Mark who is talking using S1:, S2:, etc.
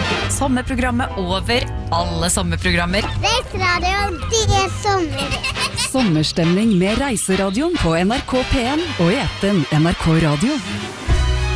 S1: Sommerprogrammet over alle sommerprogrammer.
S2: Reiseradioen, det er sommer.
S3: Sommerstemning med Reiseradioen på NRK P1 og i appen NRK Radio.